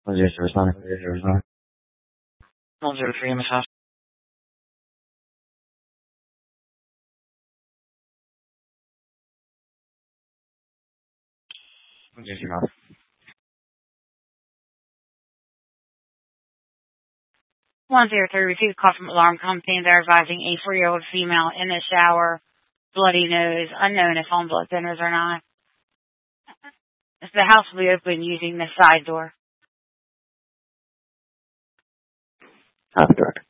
103, 103 massage. 103. 103 received a call from alarm company. They're advising a 4-year-old female in the shower, bloody nose, unknown if on blood thinners or not. The house will be open using the side door. Copy, Director.